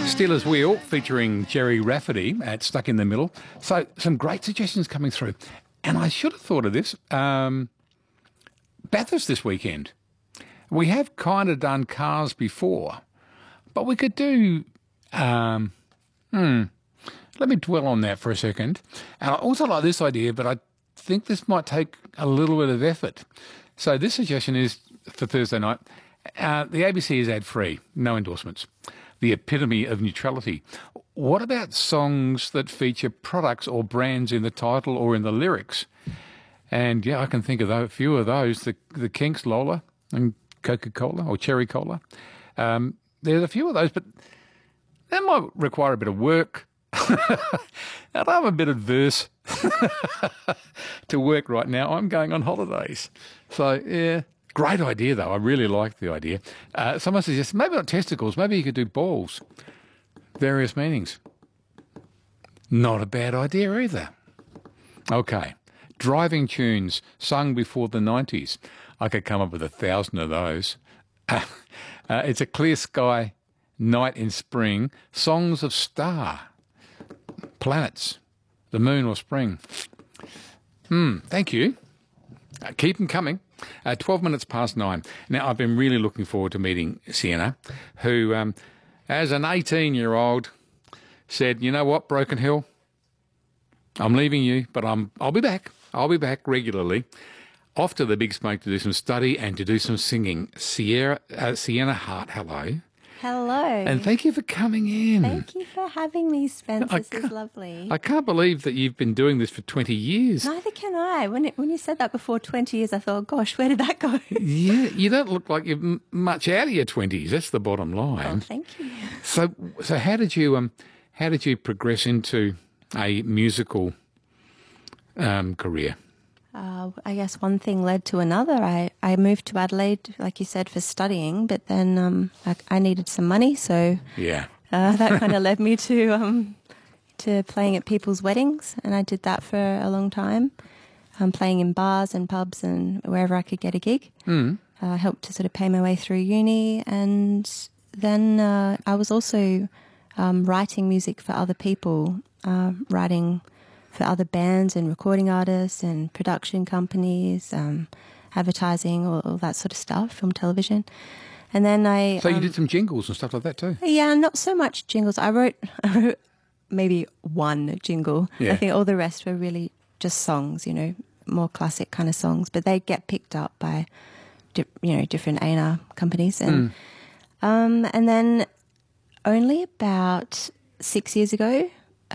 Steelers Wheel featuring Jerry Rafferty at Stuck in the Middle. So some great suggestions coming through. And I should have thought of this. Bathurst this weekend. We have kind of done cars before, but we could do... let me dwell on that for a second. And I also like this idea, but I think this might take a little bit of effort. So this suggestion is for Thursday night. The ABC is ad-free, no endorsements. The epitome of neutrality. What about songs that feature products or brands in the title or in the lyrics? And yeah, I can think of a few of those. The Kinks, Lola, and Coca-Cola or Cherry Cola. There's a few of those, but that might require a bit of work. I have a bit adverse to work right now. I'm going on holidays. So, yeah. Great idea, though. I really like the idea. Someone suggests maybe not testicles, maybe you could do balls. Various meanings. Not a bad idea either. Okay. Driving tunes sung before the 90s. I could come up with 1,000 of those. It's a clear sky night in spring. Songs of star. Planets. The moon or spring. Thank you. Keep them coming. 12 minutes past 9. Now, I've been really looking forward to meeting Sienna, who, as an 18-year-old, said, you know what, Broken Hill, I'm leaving you, but I'll be back. I'll be back regularly. Off to the Big Smoke to do some study and to do some singing. Sienna Hart, hello. Hello. And thank you for coming in. Thank you for having me, Spence. This is lovely. I can't believe that you've been doing this for 20 years. Neither can I. When you said that before 20 years, I thought, gosh, where did that go? Yeah, you don't look like you're much out of your 20s. That's the bottom line. Oh, thank you. So how did you progress into a musical career? I guess one thing led to another. I moved to Adelaide, like you said, for studying, but then I needed some money, so yeah, that kind of led me to playing at people's weddings, and I did that for a long time, playing in bars and pubs and wherever I could get a gig. Helped to sort of pay my way through uni, and then I was also writing music for other people, writing for other bands and recording artists and production companies, advertising, all that sort of stuff, film, television. And then So you did some jingles and stuff like that too? Yeah, not so much jingles. I wrote maybe one jingle. Yeah. I think all the rest were really just songs, more classic kind of songs. But they get picked up by, different A&R companies. And then only about 6 years ago,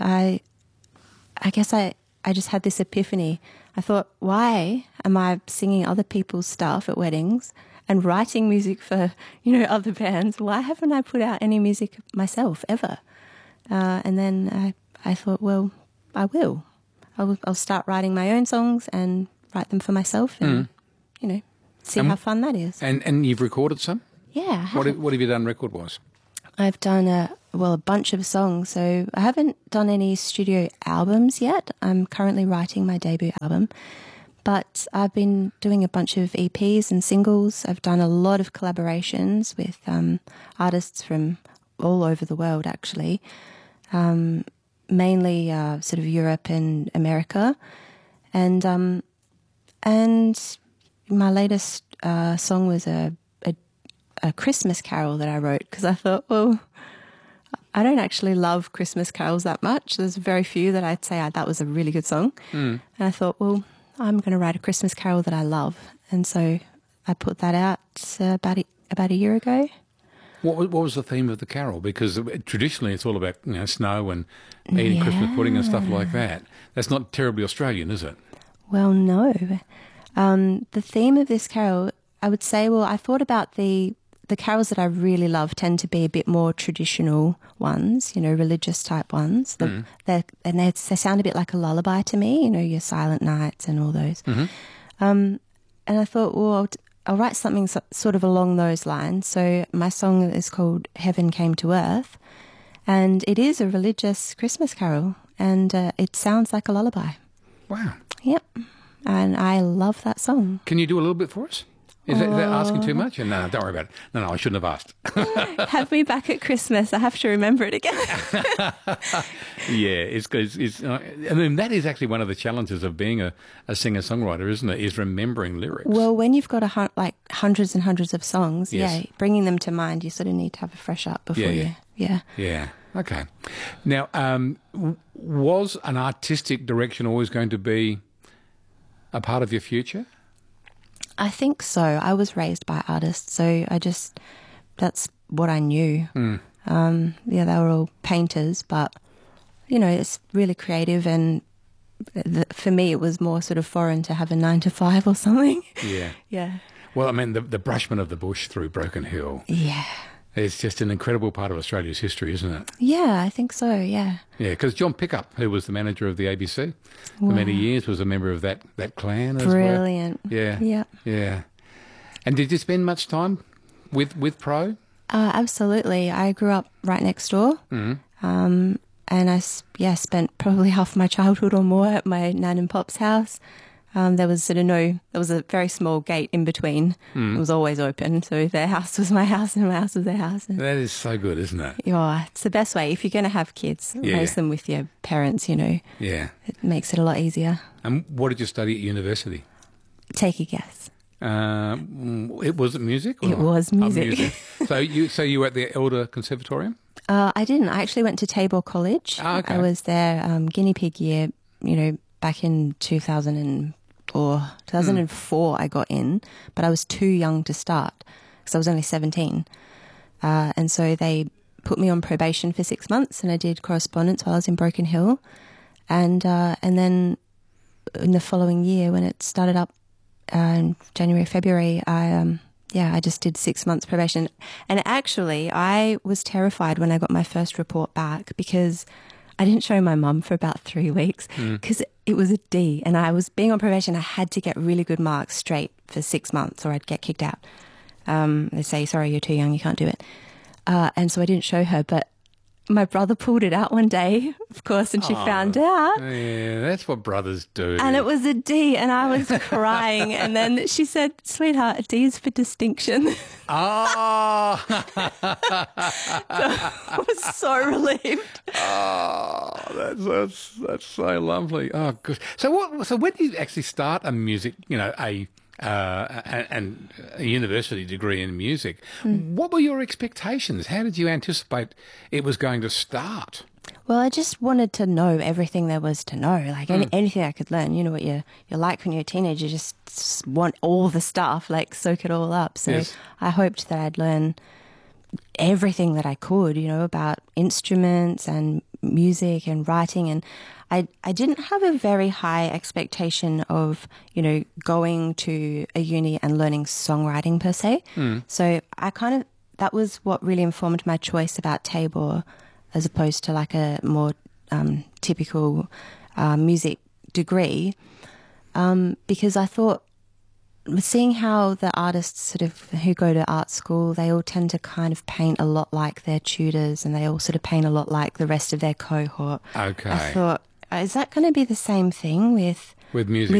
I guess I just had this epiphany. I thought, why am I singing other people's stuff at weddings and writing music for, other bands? Why haven't I put out any music myself ever? And then I thought, well, I will. I'll start writing my own songs and write them for myself and, see how fun that is. And you've recorded some? Yeah. What have you done record-wise? I've done a bunch of songs. So I haven't done any studio albums yet. I'm currently writing my debut album, but I've been doing a bunch of EPs and singles. I've done a lot of collaborations with artists from all over the world, actually, mainly sort of Europe and America, and my latest song was a Christmas carol that I wrote, because I thought, well, I don't actually love Christmas carols that much. There's very few that I'd say that was a really good song. And I thought, well, I'm going to write a Christmas carol that I love. And so I put that out about a year ago. What was the theme of the carol? Because traditionally it's all about snow and eating Christmas pudding and stuff like that. That's not terribly Australian, is it? Well, no. The theme of this carol, I would say, I thought about the carols that I really love tend to be a bit more traditional ones, religious type ones. They sound a bit like a lullaby to me, your Silent Nights and all those. And I thought, well, I'll write something sort of along those lines. So my song is called Heaven Came to Earth, and it is a religious Christmas carol, and it sounds like a lullaby. Wow. Yep. And I love that song. Can you do a little bit for us? Is that asking too much? No, don't worry about it. No, I shouldn't have asked. Have me back at Christmas. I have to remember it again. Yeah, I mean, that is actually one of the challenges of being a singer-songwriter, isn't it? Is remembering lyrics. Well, when you've got like hundreds and hundreds of songs, Yes. yeah, bringing them to mind, you sort of need to have a fresh up before Yeah. Yeah. Okay. Now, was an artistic direction always going to be a part of your future? I think so. I was raised by artists, so that's what I knew. Yeah, they were all painters, but, it's really creative, and for me it was more sort of foreign to have a 9 to 5 or something. Yeah. Yeah. Well, I mean, the brushman of the bush through Broken Hill. Yeah. It's just an incredible part of Australia's history, isn't it? Yeah, I think so, yeah. Yeah, because John Pickup, who was the manager of the ABC for many years, was a member of that clan as well. Brilliant. Yeah. Yeah. Yeah. And did you spend much time with Pro? Absolutely. I grew up right next door. And I spent probably half my childhood or more at my nan and pop's house. There was a very small gate in between. It was always open. So their house was my house and my house was their house. And, That is so good, isn't it? yeah, it's the best way. If you're going to have kids, raise them with your parents, Yeah. It makes it a lot easier. And what did you study at university? Take a guess. It was music? It was music. So you were at the Elder Conservatorium? I didn't. I actually went to Tabor College. Oh, okay. I was there guinea pig year, back in 2004 I got in, but I was too young to start because I was only 17. And so they put me on probation for 6 months, and I did correspondence while I was in Broken Hill. And then in the following year, when it started up in January, February, I just did 6 months probation. And actually, I was terrified when I got my first report back because I didn't show my mum for about 3 weeks because it was a D, and I was being on probation. I had to get really good marks straight for 6 months or I'd get kicked out. They say, sorry, you're too young, you can't do it. And so I didn't show her, but my brother pulled it out one day, of course, and she found out. Yeah, that's what brothers do. And it was a D, and I was crying. And then she said, sweetheart, a D is for distinction. Oh! I was so relieved. Oh, that's so lovely. Oh, gosh. So when did you actually start a music, a university degree in music? What were your expectations? How did you anticipate it was going to start? Well, I just wanted to know everything there was to know, like anything I could learn. You know what you're like when you're a teenager, you just want all the stuff, like soak it all up. So Yes. I hoped that I'd learn everything that I could, about instruments and music and writing. And I didn't have a very high expectation of, going to a uni and learning songwriting per se. So that was what really informed my choice about Tabor as opposed to like a more typical music degree, because I thought, seeing how the artists sort of who go to art school, they all tend to kind of paint a lot like their tutors, and they all sort of paint a lot like the rest of their cohort. Okay. I thought, is that going to be the same thing with With music.